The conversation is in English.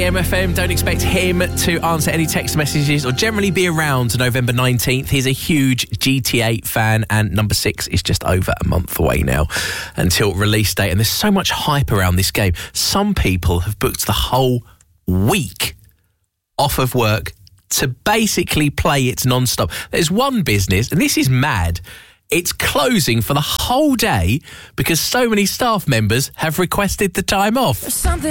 AM/FM. Don't expect him to answer any text messages or generally be around November 19th. He's a huge GTA fan, and number 6 is just over a month away now until release date. And there's so much hype around this game. Some people have booked the whole week off of work to basically play it non-stop. There's one business, and this is mad, it's closing for the whole day because so many staff members have requested the time off.